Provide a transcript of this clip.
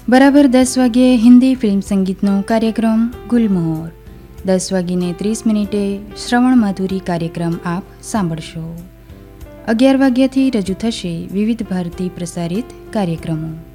બરાબર 10 વાગ્યે હિન્દી ફિલ્મ સંગીતનો કાર્યક્રમ ગુલમોહર. 10:30 શ્રવણ માધુરી કાર્યક્રમ આપ સાંભળશો. 11 વાગ્યાથી રજૂ થશે વિવિધ ભારતી પ્રસારિત કાર્યક્રમો.